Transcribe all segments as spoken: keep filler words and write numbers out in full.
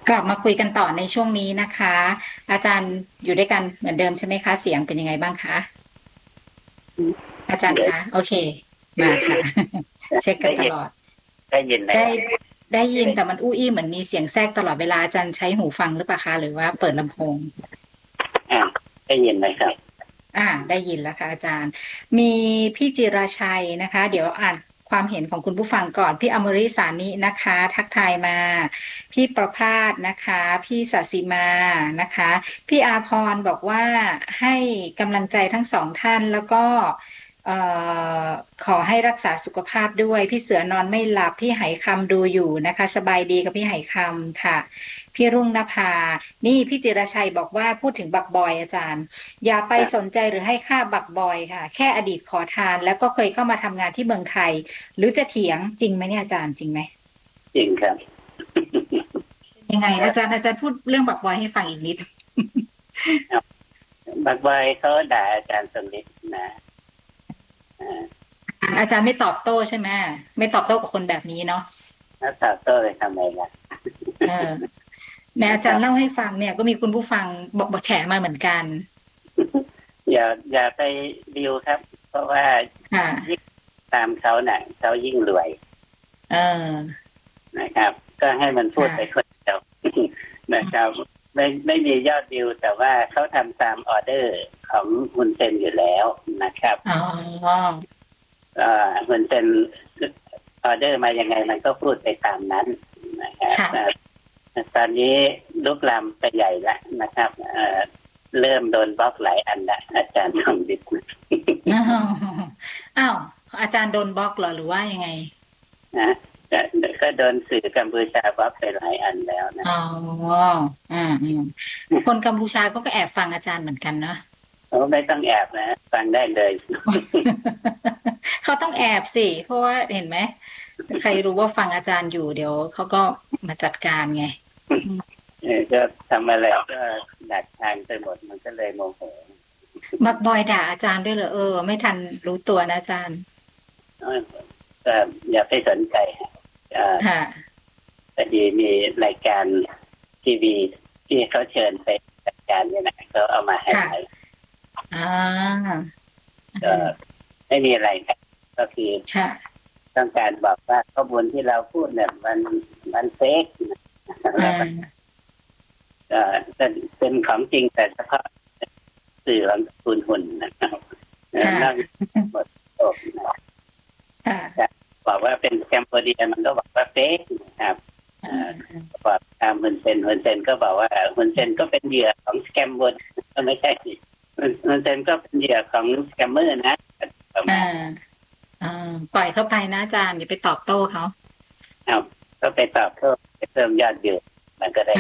กลับมาคุยกันต่อในช่วงนี้นะคะอาจารย์อยู่ด้วยกันเหมือนเดิมใช่ไหมคะเสียงเป็นยังไงบ้างคะอาจารย์เดี๋ยวคะโอเคมาค่ะเช็คกัได้ยินนตลอดได้ยินไหมได้ครับได้ยินได้แต่มันอู้อี้เหมือนมีเสียงแทรกตลอดเวลาอาจารย์ใช้หูฟังหรือเปล่าคะหรือว่าเปิดลำโพงอ่าได้ยินไหมครับอ่าได้ยินแล้วค่ะอาจารย์มีพี่จิราชัยนะคะเดี๋ยวอ่านความเห็นของคุณผู้ฟังก่อนพี่อมริสานินะคะทักทายมาพี่ประภาสนะคะพี่ศศิมานะคะพี่อาพรบอกว่าให้กำลังใจทั้งสองท่านแล้วก็เอ่อขอให้รักษาสุขภาพด้วยพี่เสือนอนไม่หลับพี่ไหคำดูอยู่นะคะสบายดีกับพี่ไหคำค่ะพี่รุ่งนภานี่พี่จิรชัยบอกว่าพูดถึงบักบอยอาจารย์ อย่าไปครับสนใจหรือให้ค่าบักบอยค่ะแค่อดีตขอทานแล้วก็เคยเข้ามาทำงานที่เมืองไทยหรือจะเถียงจริงไหมเนี่ยอาจารย์จริงไหมจริงครับยังไงอาจารย์อาจารย์พูดเรื่องบักบอยให้ฟังอีกนิดบักบอยเขาด่าอาจารย์สมนิทนะอ่าอาจารย์ไม่ตอบโต้ใช่ไหมไม่ตอบโต้กับคนแบบนี้เนาะแล้วตอบโต้เลยทำไมล่ะเออเนี่ยอานะครับจารย์เล่าให้ฟังเนี่ยก็มีคุณผู้ฟังบอกบอกแฉมาเหมือนกันอย่าอย่าไปดิวครับเพราะว่าค่ะยิ่งตามเขาหนังเขายิ่งรวยเออนะครับก็ให้มันพูดไปค่ะคนเดียวนะครับไม่ไม่มียอดดิวแต่ว่าเขาทำตามออเดอร์ของฮุนเซนอยู่แล้วนะครับอ๋อเอ่อมันเป็นออเดอร์มายังไงมันก็พูดไปตามนั้นนะครับค่ะตอนนี้ลุกลามไปใหญ่แล้วนะครับเอ่อเริ่มโดนบล็อกหลายอันละอาจารย์ทองดิบอ้าวอ้าวอาจารย์โดนบล็อกเหรอหรือว่ายังไงนะแต่ก็โดนสื่อกัมพูชาบล็อกไปหลายอันแล้วนะอ๋ออืมอืมคนกัมพูชาก็ก็แอบฟังอาจารย์เหมือนกันเนาะโอ้ไม่ต้องแอบนะฟังได้เลยเขาต้องแอบสิเพราะว่าเห็นไหมใครรู้ว่าฟังอาจารย์อยู่เดี๋ยวเขาก็มาจัดการไงอืมเออก็ทำอะไรก็ดักทางไปหมดมันก็เลยโมโหบักบอยด่าอาจารย์ด้วยเหรอเออไม่ทันรู้ตัวนะอาจารย์เออก็อย่าไปสนใจเอ่อค่ะพอดีมีรายการทีวีที่เขาเชิญไปรายการเนี่ยนะเขาเอามาให้ค่ะไลฟ์อ่าก็ไม่มีอะไรครับก็คือค่ะต้องการบอกว่าข้อมูลที่เราพูดเนี่ยมันมันเฟกอ่แล้วก็าเอ่อเป็นเป็นของจริงแต่เฉพาะสื่อของคุณหุ่นนะครับเอ่อค่ะนอกหมดโลกนะค่ะบอกว่าเป็นแคมโบเดียมันก็บอกว่าเฟกนะครับเอ่อบอกตามฮุนเซนฮุนเซนก็บอกว่าฮุนเซนก็เป็นเหยื่อของสแกมบนก็ไม่ใช่สิฮุนเซนก็เป็นเหยื่อของสแกมเมอร์นะประอ่ามาณอ่าปล่อยเข้าไปนะอาจารย์อย่าไปตอบโต้เขาเอาก็ไปตอบเพิ่มไปเพิ่มยอดวิวมันก็ได้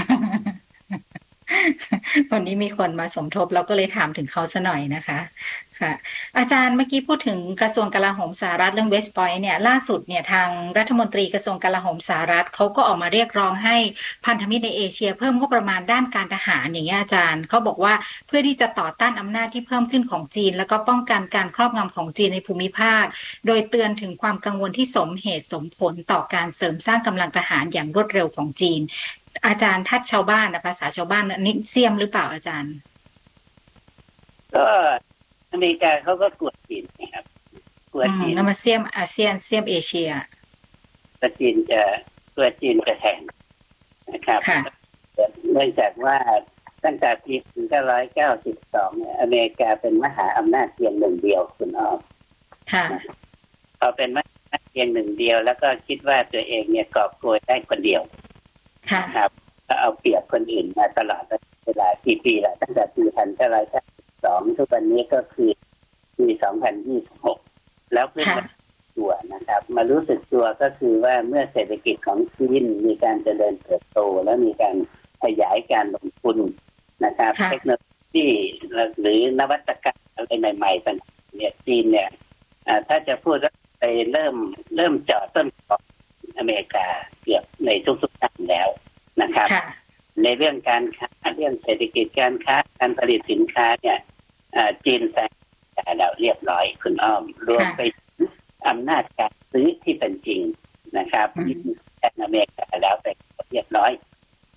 วันนี้มีคนมาสมทบเราก็เลยถามถึงเขาซะหน่อยนะคะค่ะอาจารย์เมื่อกี้พูดถึงกระทรวงกลาโหมสหรัฐเรื่องเวสต์พอยต์เนี่ยล่าสุดเนี่ยทางรัฐมนตรีกระทรวงกลาโหมสหรัฐเขาก็ออกมาเรียกร้องให้พันธมิตรในเอเชียเพิ่มงบประมาณด้านการทหารอย่างเงี้ยอาจารย์เขาบอกว่าเพื่อที่จะต่อต้านอำนาจที่เพิ่มขึ้นของจีนแล้วก็ป้องกันการครอบงำของจีนในภูมิภาคโดยเตือนถึงความกังวลที่สมเหตุสมผลต่อการเสริมสร้างกำลังทหารอย่างรวดเร็วของจีน อาจารย์ทัดชาวบ้านนะภาษาชาวบ้านนิเซียมหรือเปล่าอาจารย์ก็อเมริกาเขาก็กลัวจีนนะครับกลัวอืมจีนแล้วมาเซียมอาเซียนเซียมเอเชียกลัวจีนจะกลัวจีนจะแข่งนะครับค่ะเนื่องจากว่าตั้งแต่ปีหนึ่งพันเก้าร้อยเก้าสิบสองเนี่ยอเมริกาเป็นมหาอำนาจเพียงหนึ่งเดียวคุณอ้อมค่ะพอเป็นมหาอำนาจเพียงหนึ่งเดียวแล้วก็คิดว่าตัวเองเนี่ยกอบโกยได้คนเดียวค่ะครับก็เอาเปรียบคนอื่นมาตลอดเวลากี่ปีละตั้งแต่ปีหนึ่งพันเก้าร้อยเก้าสิบสองทุกวันนี้ก็คือปีสองพันยี่สิบหกแล้วเพิ่งมาตัวนะครับมารู้สึกตัวก็คือว่าเมื่อเศรษฐกิจของจีนมีการเจริญเติบโตและมีการขยายการลงทุนนะครับเทคโนโลยีหรือนวัตกรรมอะไรใหม่ๆต่างๆเนี่ยจีนเนี่ยถ้าจะพูดไปเริ่มเริ่มเจาะต้นของอเมริกาเกือบในทุกๆด้านแล้วนะครับในเรื่องการค้าเรื่องเศรษฐกิจการค้าการผลิตสินค้าเนี่ยจีนแซงเราเรียบร้อยคุณอ้อมรวมไปอำนาจการซื้อที่เป็นจริงนะครับแซงอเมริกาแล้วไปเรียบร้อย